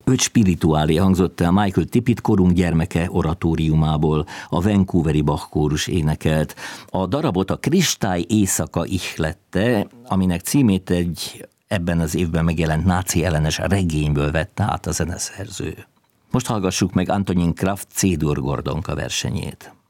Öt spirituálé hangzott el Michael Tippett Korunk gyermeke oratóriumából, a Vancouveri Bach kórus énekelt. A darabot a Kristály éjszaka ihlette, aminek címét egy ebben az évben megjelent náci ellenes regényből vette át a zeneszerző. Most hallgassuk meg Antonin Kraft C-dur Gordonka versenyét.